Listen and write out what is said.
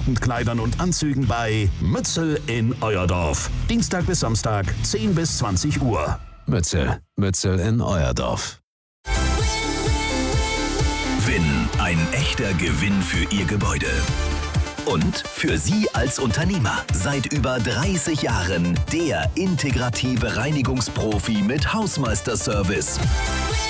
Abendkleidern und Anzügen bei Mützel in euer Dorf. Dienstag bis Samstag, 10 bis 20 Uhr. Mützel in euer Dorf. Winn, ein echter Gewinn für Ihr Gebäude. Und für Sie als Unternehmer seit über 30 Jahren der integrative Reinigungsprofi mit Hausmeisterservice.